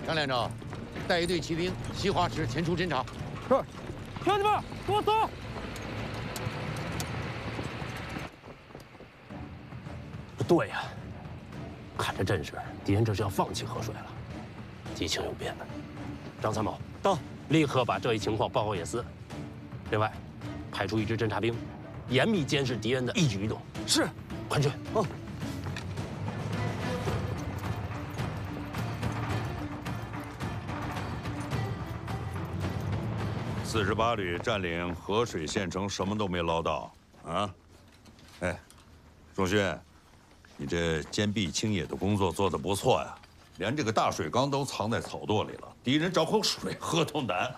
张连长，带一队骑兵西华池前出侦察。 是，兄弟们，跟我走。 不对呀，看这阵势，敌人这是要放弃河水了，敌情有变呢。张参谋到，立刻把这一情况报告野司。另外，派出一支侦察兵，严密监视敌人的一举一动。是，快去。哦。 48旅占领河水县城，什么都没捞到啊！哎，仲勋，你这坚壁清野的工作做得不错呀，连这个大水缸都藏在草垛里了，敌人找口水喝都难。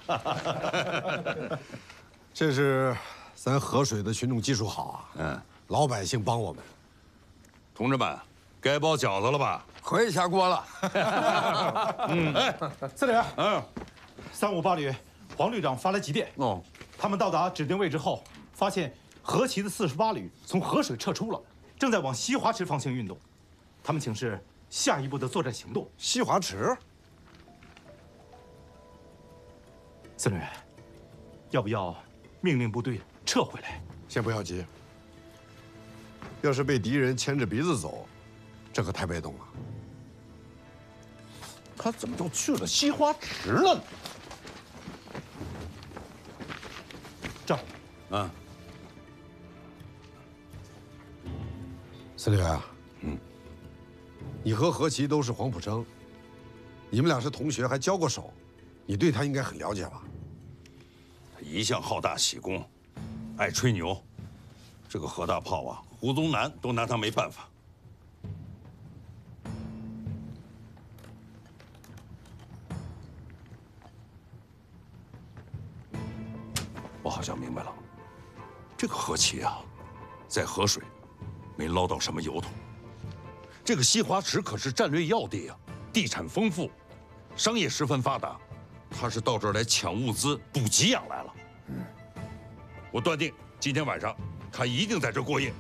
这是咱河水的群众技术好啊，老百姓帮我们。 同志们，该包饺子了吧？ 可以下锅了。 哎， 司令员，358旅黄旅长发来急电，他们到达指定位置后，发现河骑的48旅从河水撤出了，正在往西华池方向运动。他们请示下一步的作战行动。 西华池， 司令员，要不要命令部队撤回来？ 先不要急。要是被敌人牵着鼻子走，这可太被动了。 他怎么就去了西华池了呢？ 这， 司令员，你和何其都是黄埔生，你们俩是同学，还交过手，你对他应该很了解吧？ 他一向好大喜功，爱吹牛，这个何大炮啊，胡宗南都拿他没办法。我好像明白了，这个何其啊，在河水没捞到什么由头。这个西华池可是战略要地啊，地产丰富，商业十分发达。他是到这儿来抢物资、补给养来了。我断定今天晚上他一定在这儿过夜。